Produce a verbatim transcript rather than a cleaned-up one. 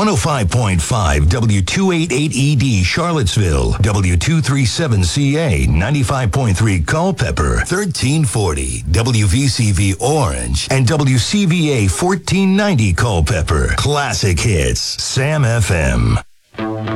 one oh five point five W two eighty-eight E D Charlottesville, W two thirty-seven C A, ninety-five point three Culpeper, thirteen forty W V C V Orange, and W C V A fourteen ninety Culpeper. Classic hits, Sam F M.